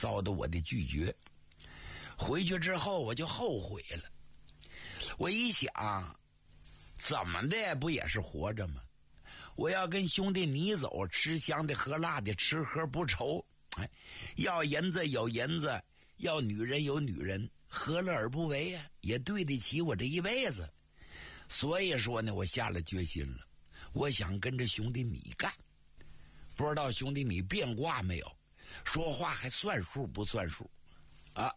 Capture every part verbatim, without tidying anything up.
遭到我的拒绝。回去之后我就后悔了，我一想，怎么的不也是活着吗？我要跟兄弟你走，吃香的喝辣的，吃喝不愁。哎，要银子有银子，要女人有女人，何乐而不为啊？也对得起我这一辈子。所以说呢，我下了决心了，我想跟着兄弟你干。不知道兄弟你变卦没有？说话还算数不算数啊？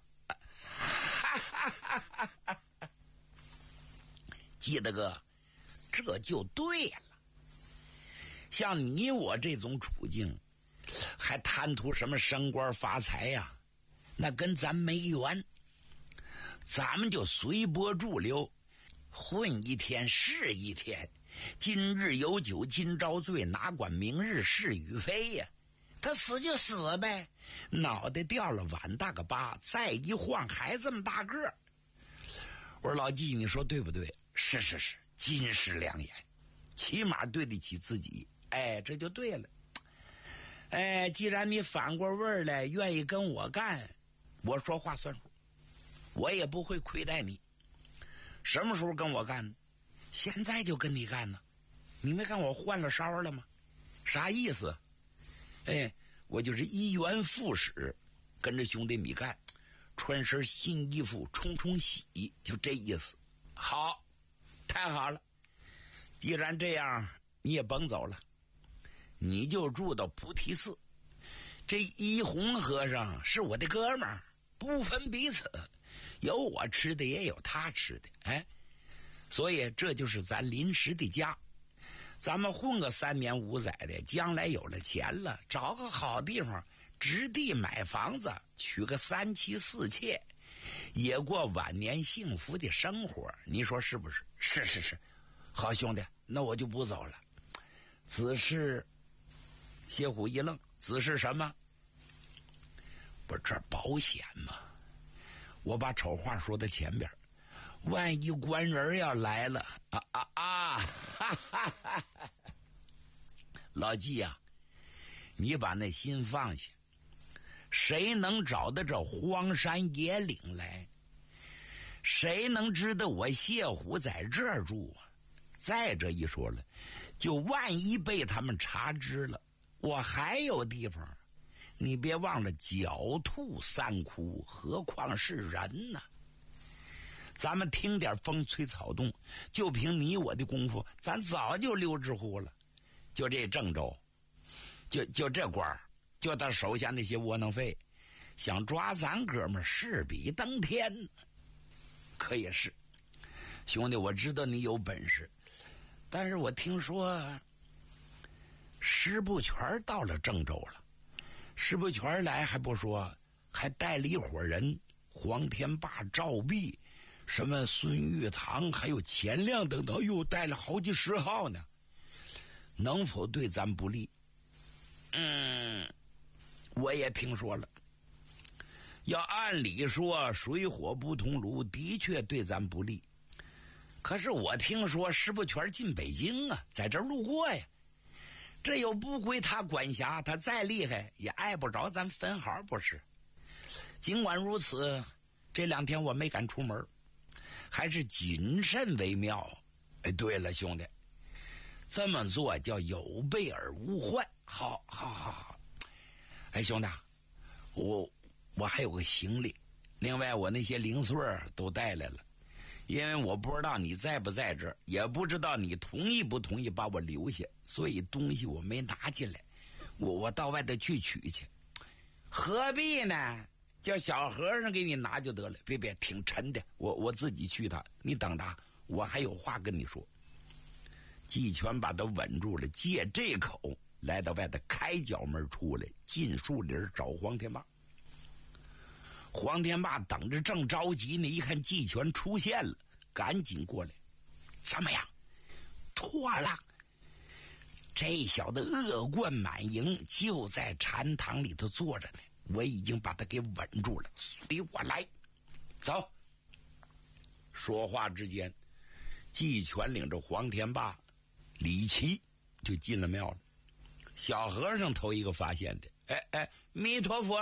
记得哥，这就对了。像你我这种处境，还贪图什么升官发财呀、啊？那跟咱没缘。咱们就随波逐流，混一天是一天。今日有酒今朝醉，哪管明日是与非呀？他死就死呗，脑袋掉了碗大个疤，再一晃还这么大个儿。我说老纪，你说对不对？是是是，金石良言，起码对得起自己。哎，这就对了。哎，既然你反过味儿来，愿意跟我干，我说话算数，我也不会亏待你。什么时候跟我干呢？现在就跟你干呢。你没看我换了梢了吗？啥意思？哎，我就是一元复始，跟着兄弟你干，穿身新衣服冲冲喜，就这意思。好，太好了。既然这样，你也甭走了，你就住到菩提寺。这一红和尚是我的哥们儿，不分彼此，有我吃的也有他吃的。哎，所以这就是咱临时的家。咱们混个三年五载的，将来有了钱了，找个好地方直地买房子，娶个三妻四妾，也过晚年幸福的生活。你说是不是？是是是。好兄弟，那我就不走了。此事谢虎一愣，此事什么？不是这保险吗？我把丑话说到前边，万一官人要来了啊啊啊！哈哈哈哈老纪啊，你把那心放下。谁能找到这荒山野岭来？谁能知道我谢虎在这儿住啊？再这一说了，就万一被他们查知了，我还有地方。你别忘了狡兔三窟，何况是人呢？咱们听点风吹草动，就凭你我的功夫，咱早就溜之乎了。就这郑州，就就这官儿，就他手下那些窝囊废，想抓咱哥们儿势比登天。可也是，兄弟，我知道你有本事，但是我听说石不全到了郑州了。石不全来还不说，还带了一伙人，黄天霸、赵弼，什么孙玉堂，还有钱亮等等，又带了好几十号呢。能否对咱不利？嗯，我也听说了。要按理说水火不同炉，的确对咱不利。可是我听说石不全进北京啊，在这儿路过呀，这又不归他管辖，他再厉害也碍不着咱分毫，不是？尽管如此，这两天我没敢出门，还是谨慎为妙。哎，对了，兄弟，这么做叫有备而无患。好，好，好，好。哎，兄弟，我我还有个行李，另外我那些零碎都带来了，因为我不知道你在不在这儿，也不知道你同意不同意把我留下，所以东西我没拿进来，我我到外头去取去。何必呢？叫小和尚给你拿就得了。别别，挺沉的，我我自己去他。你等着，我还有话跟你说。季全把他稳住了，借这口来到外头开角门出来，进树林找黄天霸。黄天霸等着正着急呢，一看季全出现了，赶紧过来。怎么样？妥了。这小子恶贯满盈，就在禅堂里头坐着呢，我已经把他给稳住了，随我来。走。说话之间，季全领着黄天霸、李琦就进了庙了。小和尚头一个发现的，哎哎，弥陀佛。